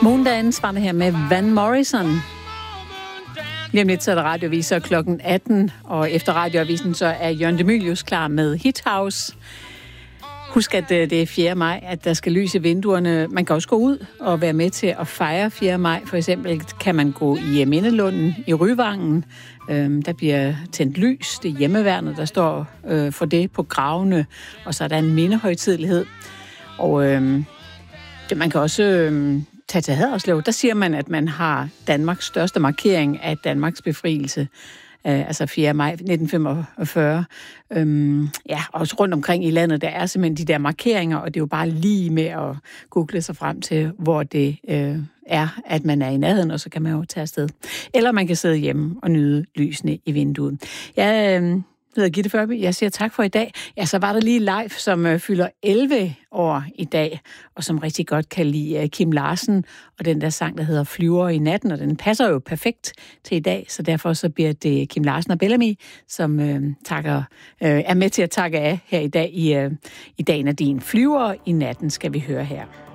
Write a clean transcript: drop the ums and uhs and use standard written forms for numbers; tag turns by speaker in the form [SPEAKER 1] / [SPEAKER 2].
[SPEAKER 1] Moondance var det her med Van Morrison. Lige om lidt så er der radioaviser klokken 18, og efter radioavisen så er Jørgen de Mylius klar med Hit House. Husk, at det er 4. maj, at der skal lys i vinduerne. Man kan også gå ud og være med til at fejre 4. maj. For eksempel kan man gå i Mindelunden i Ryvangen. Der bliver tændt lys. Det er hjemmeværnet, der står for det på gravene. Og så er der en mindehøjtidelighed. Og man kan også tage til Haderslev. Der siger man, at man har Danmarks største markering af Danmarks befrielse. Altså 4. maj 1945. Også rundt omkring i landet, der er simpelthen de der markeringer, og det er jo bare lige med at google sig frem til, hvor det er, at man er i nærheden, og så kan man jo tage afsted. Eller man kan sidde hjemme og nyde lysene i vinduet. Jeg hedder Gitte Førby. Jeg siger tak for i dag. Ja, så var der lige Leif, som fylder 11 år i dag, og som rigtig godt kan lide Kim Larsen, og den der sang, der hedder Flyver i natten, og den passer jo perfekt til i dag, så derfor så bliver det Kim Larsen og Bellamy, som er med til at takke af her i dag i Dagen er din. Flyver i natten skal vi høre her.